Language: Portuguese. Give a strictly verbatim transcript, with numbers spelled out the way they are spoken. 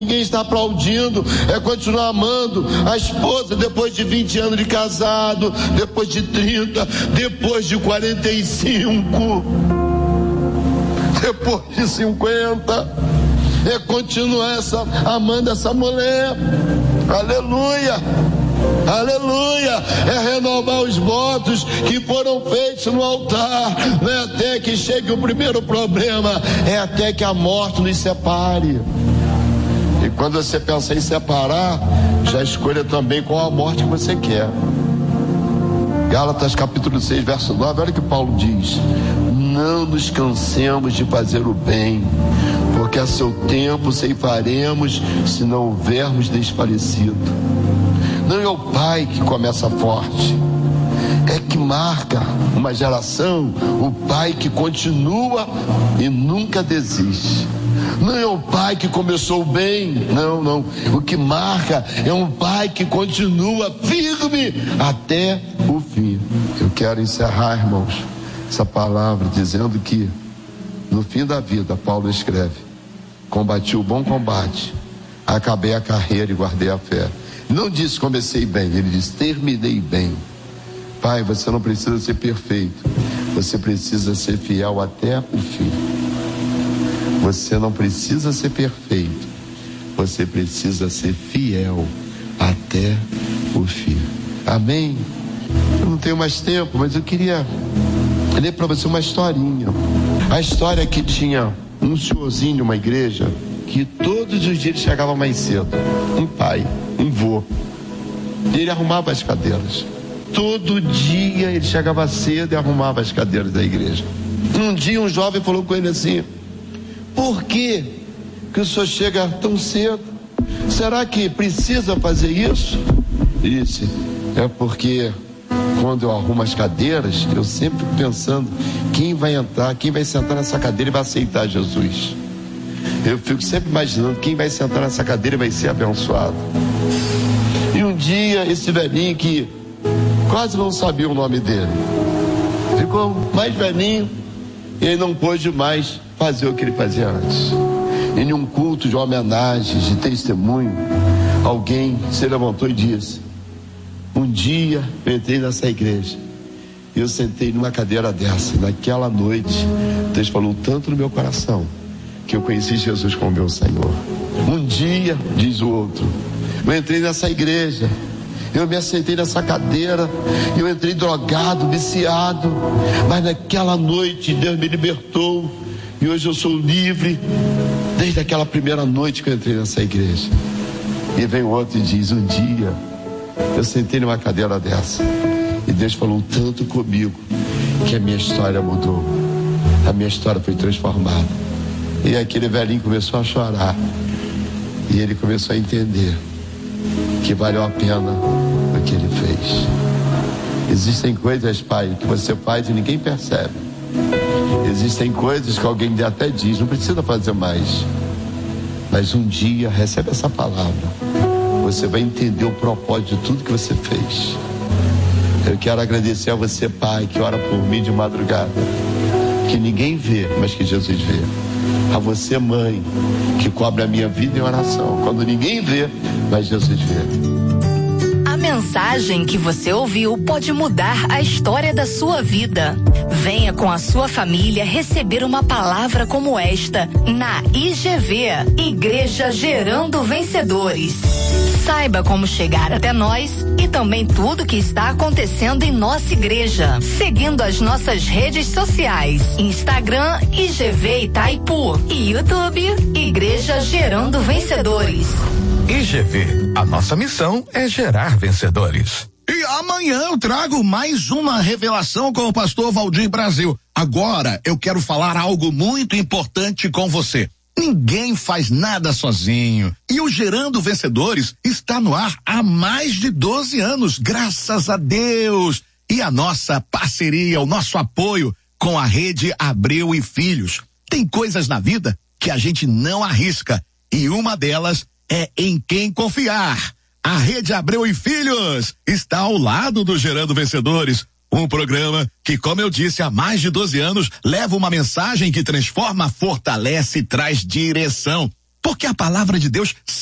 Ninguém está aplaudindo, é continuar amando a esposa depois de vinte anos de casado, depois de trinta, depois de quarenta e cinco, depois de cinquenta, é continuar essa, amando essa mulher. Aleluia, aleluia, é renovar os votos que foram feitos no altar, não é até que chegue o primeiro problema, é até que a morte nos separe. E quando você pensa em separar, já escolha também qual a morte que você quer. Gálatas capítulo seis, verso nove, olha o que Paulo diz: não nos cansemos de fazer o bem, porque a seu tempo ceifaremos, se não houvermos desfalecido. Não é o pai que começa forte, é que marca uma geração, o pai que continua e nunca desiste. Não é o pai que começou bem, não, não. O que marca é um pai que continua firme até o fim. Eu quero encerrar, irmãos, essa palavra dizendo que no fim da vida, Paulo escreve: combati o bom combate, acabei a carreira e guardei a fé. Não disse comecei bem, ele disse terminei bem. Pai, você não precisa ser perfeito, você precisa ser fiel até o fim. Você não precisa ser perfeito, você precisa ser fiel até o fim. Amém? Eu não tenho mais tempo, mas eu queria ler para você uma historinha. A história que tinha um senhorzinho de uma igreja que todos os dias ele chegava mais cedo. Um pai, um vô. E ele arrumava as cadeiras. Todo dia ele chegava cedo e arrumava as cadeiras da igreja. Um dia um jovem falou com ele assim: por que que o senhor chega tão cedo? Será que precisa fazer isso? Ele disse: é porque quando eu arrumo as cadeiras, eu sempre fico pensando quem vai entrar, quem vai sentar nessa cadeira e vai aceitar Jesus. Eu fico sempre imaginando quem vai sentar nessa cadeira e vai ser abençoado. E um dia esse velhinho que quase não sabia o nome dele ficou mais velhinho e ele não pôde mais fazer o que ele fazia antes. E em um culto de homenagem, de testemunho, alguém se levantou e disse: um dia eu entrei nessa igreja e eu sentei numa cadeira dessa. Naquela noite Deus falou tanto no meu coração que eu conheci Jesus como meu Senhor. Um dia, diz o outro, eu entrei nessa igreja, eu me assentei nessa cadeira, eu entrei drogado, viciado, mas naquela noite Deus me libertou e hoje eu sou livre, desde aquela primeira noite que eu entrei nessa igreja. E vem outro e diz: um dia eu sentei numa cadeira dessa e Deus falou tanto comigo que a minha história mudou, a minha história foi transformada. E aquele velhinho começou a chorar e ele começou a entender que valeu a pena o que ele fez. Existem coisas, pai, que você faz e ninguém percebe. Existem coisas que alguém até diz, não precisa fazer mais. Mas um dia, recebe essa palavra, você vai entender o propósito de tudo que você fez. Eu quero agradecer a você, pai, que ora por mim de madrugada, que ninguém vê, mas que Jesus vê. A você, mãe, que cobre a minha vida em oração, quando ninguém vê, mas Jesus vê. A mensagem que você ouviu pode mudar a história da sua vida. Venha com a sua família receber uma palavra como esta na I G V, Igreja Gerando Vencedores. Saiba como chegar até nós e também tudo que está acontecendo em nossa igreja, seguindo as nossas redes sociais: Instagram, I G V Itaipu, e YouTube, Igreja Gerando Vencedores. I G V, a nossa missão é gerar vencedores. E amanhã eu trago mais uma revelação com o pastor Valdir Brasil. Agora eu quero falar algo muito importante com você. Ninguém faz nada sozinho. E o Gerando Vencedores está no ar há mais de doze anos, graças a Deus. E a nossa parceria, o nosso apoio com a Rede Abreu e Filhos. Tem coisas na vida que a gente não arrisca. E uma delas é em quem confiar. A Rede Abreu e Filhos está ao lado do Gerando Vencedores. Um programa que, como eu disse, há mais de doze anos, leva uma mensagem que transforma, fortalece e traz direção. Porque a palavra de Deus